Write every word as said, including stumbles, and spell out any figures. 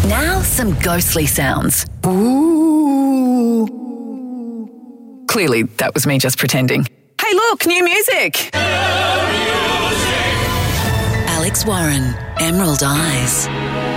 Now, some ghostly sounds. Ooh. Clearly, that was me just pretending. Hey, look, new music. Alex Warren, Emerald Eyes.